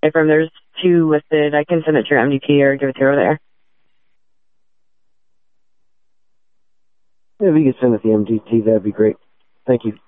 If there's two listed, I can send it to your MDP or give it to her there. Yeah, if you could send it to the MDT, that'd be great. Thank you.